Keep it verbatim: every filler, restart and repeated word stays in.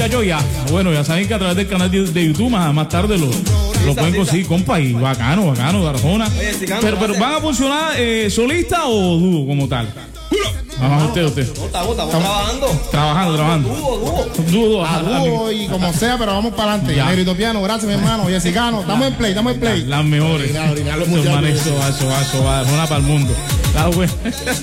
muchachos, ya, bueno, ya saben que a través del canal de, de YouTube más, más tarde lo, lo pueden conseguir, compa, y bacano, bacano, de Arjona. Pero, pero ¿van a funcionar eh, solista o dúo como tal? Ajá, usted, usted. No, estamos, estamos trabajando. Trabajando, trabajando. Dúo, dúo. Dúo, dúo. A dúo y como sea, pero vamos para adelante. Negrito Piano, gracias, mi hermano. Jessicano, estamos en play, estamos en play. Las mejores. Original, original, los Hermano, muchachos. eso va, eso va, eso va. Arjona para el mundo. Claro, pues.